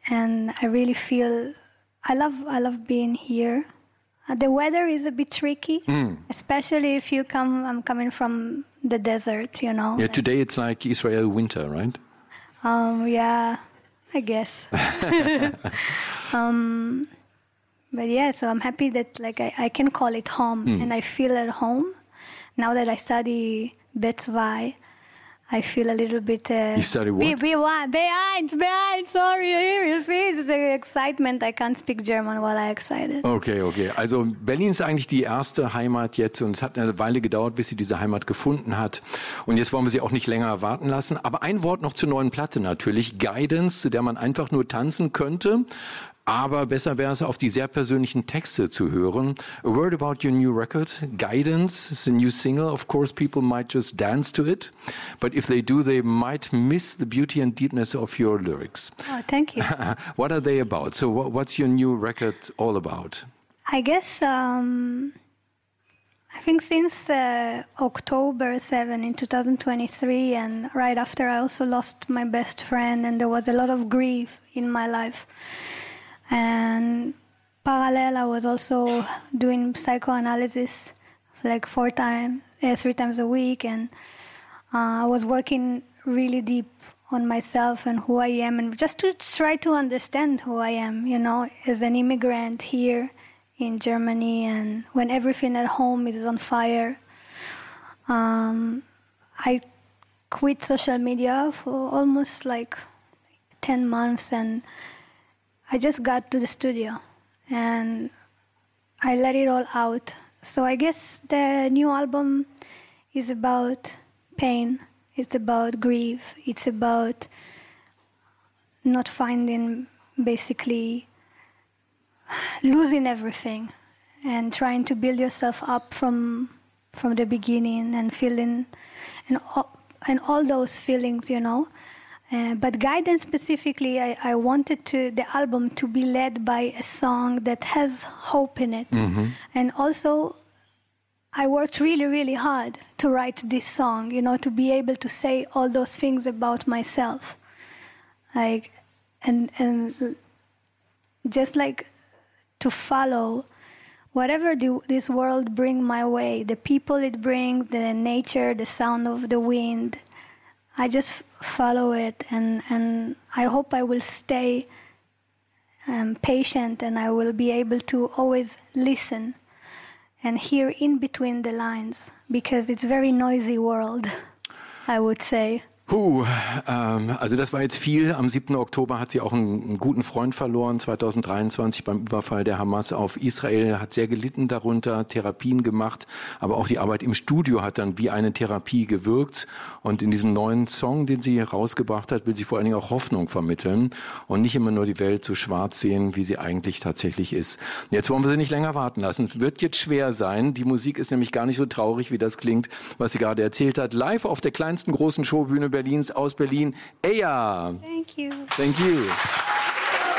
and I really feel I love being here. The weather is a bit tricky, especially if I'm coming from the desert, you know. Yeah, today it's like Israel winter, right? Yeah, I guess. But yeah, so I'm happy that like I can call it home, and I feel at home. Now that I study Betzvai, I feel a little bit... You study what? Behind, sorry, you see, it's the excitement. I can't speak German while I'm excited. Okay. Also Berlin ist eigentlich die erste Heimat jetzt und es hat eine Weile gedauert, bis sie diese Heimat gefunden hat. Und jetzt wollen wir sie auch nicht länger warten lassen. Aber ein Wort noch zur neuen Platte natürlich, Guidance, zu der man einfach nur tanzen könnte. Aber besser wäre es, auf die sehr persönlichen Texte zu hören. A word about your new record, Guidance, is a new single. Of course, people might just dance to it. But if they do, they might miss the beauty and deepness of your lyrics. Oh, thank you. What are they about? So what's your new record all about? I guess, I think since October 7 in 2023, and right after I also lost my best friend, and there was a lot of grief in my life. And parallel, I was also doing psychoanalysis like 3 times a week, and I was working really deep on myself and who I am, and just to try to understand who I am, you know, as an immigrant here in Germany, and when everything at home is on fire. I quit social media for almost like 10 months, and I just got to the studio and I let it all out. So I guess the new album is about pain, it's about grief, it's about not finding, basically losing everything and trying to build yourself up from the beginning and feeling and all those feelings, you know. But Guidance specifically, I wanted the album to be led by a song that has hope in it. Mm-hmm. And also, I worked really, really hard to write this song, you know, to be able to say all those things about myself. Like, and just like to follow whatever this world brings my way, the people it brings, the nature, the sound of the wind, I just follow it, and I hope I will stay patient, and I will be able to always listen and hear in between the lines, because it's a very noisy world, I would say. Also das war jetzt viel. Am 7. Oktober hat sie auch einen guten Freund verloren, 2023 beim Überfall der Hamas auf Israel, hat sehr gelitten darunter, Therapien gemacht, aber auch die Arbeit im Studio hat dann wie eine Therapie gewirkt. Und in diesem neuen Song, den sie rausgebracht hat, will sie vor allen Dingen auch Hoffnung vermitteln und nicht immer nur die Welt so schwarz sehen, wie sie eigentlich tatsächlich ist. Und jetzt wollen wir sie nicht länger warten lassen. Es wird jetzt schwer sein. Die Musik ist nämlich gar nicht so traurig, wie das klingt, was sie gerade erzählt hat. Live auf der kleinsten großen Showbühne Berlins, aus Berlin, Eya. Thank you. Thank you.